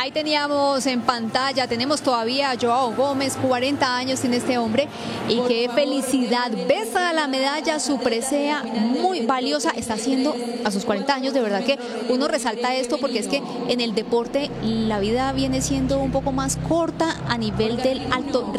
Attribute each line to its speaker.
Speaker 1: Ahí teníamos en pantalla, tenemos todavía a Joao Gómez, 40 años tiene este hombre, y qué felicidad. Besa la medalla, su presea muy valiosa está haciendo a sus 40 años. De verdad que uno resalta esto porque es que en el deporte la vida viene siendo un poco más corta a nivel del alto